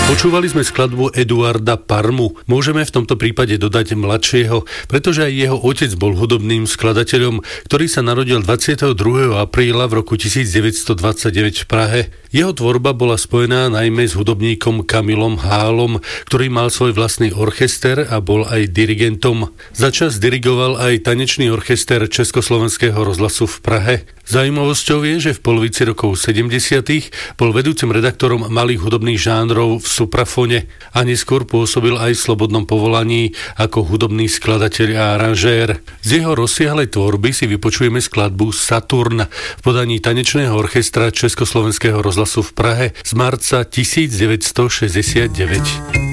Počúvali sme skladbu Eduarda Parmu. Môžeme v tomto prípade dodať mladšieho, pretože aj jeho otec bol hudobným skladateľom, ktorý sa narodil 22. apríla v roku 1929 v Prahe. Jeho tvorba bola spojená najmä s hudobníkom Kamilom Hálom, ktorý mal svoj vlastný orchester a bol aj dirigentom. Začas dirigoval aj tanečný orchester Československého rozhlasu v Prahe. Zaujímavosťou je, že v polovici rokov 70. bol vedúcim redaktorom malých hudobných žánrov v Suprafone a neskôr pôsobil aj v slobodnom povolaní ako hudobný skladateľ a aranžér. Z jeho rozsiahlej tvorby si vypočujeme skladbu Saturn v podaní tanečného orchestra Československého rozhlasu v Prahe z marca 1969.